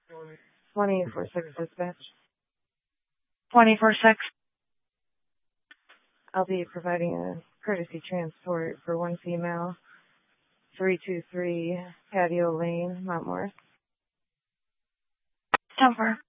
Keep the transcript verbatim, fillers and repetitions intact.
twenty-four six dispatch. twenty-four six. I'll be providing a courtesy transport for one female, three two three Patio Lane, Mount Morris. Ten four.